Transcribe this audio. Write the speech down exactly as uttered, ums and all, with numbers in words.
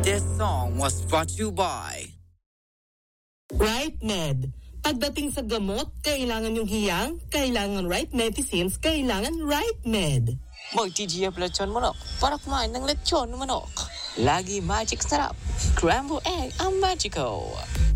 This song was brought to you by Right Med. Pagdating sa gamot, kailangan yung hiyang, kailangan right medicines, kailangan Right Med. Mag-T G F lechon manok para kumain ng lechon manok. Lagi magic sarap. Scrambled egg ang magico.